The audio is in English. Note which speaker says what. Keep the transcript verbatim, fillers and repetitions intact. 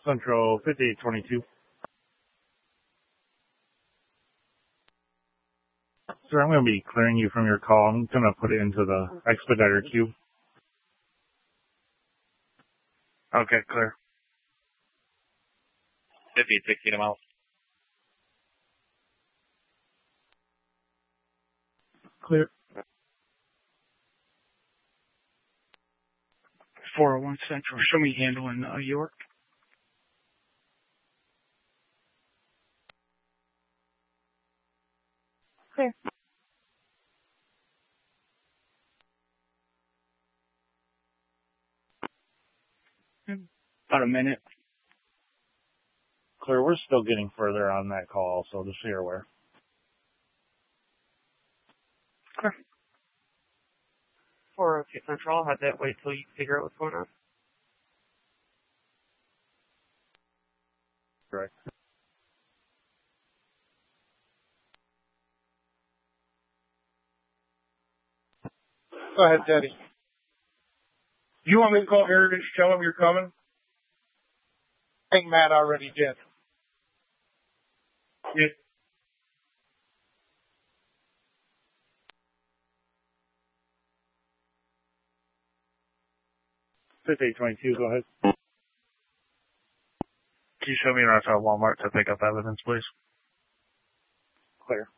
Speaker 1: Central fifty-eight twenty-two. Sir, I'm going to be clearing you from your call. I'm going to put it into the expediter queue. Okay, clear.
Speaker 2: fifty-eight sixteen a mile.
Speaker 1: Clear.
Speaker 3: four oh one Central, show me handling uh, York.
Speaker 4: Clear.
Speaker 3: About a minute.
Speaker 1: Clear. We're still getting further on that call, so just so you're aware.
Speaker 3: Clear.
Speaker 4: four oh two Central, I'll have that wait till you figure out what's going on.
Speaker 1: Correct.
Speaker 5: Go ahead, Teddy. You want me to call Heritage, tell them you're coming? I think Matt already did. Yeah.
Speaker 1: fifty-eight twenty-two, go ahead.
Speaker 2: Can you show me around to Walmart to pick up evidence, please?
Speaker 1: Clear.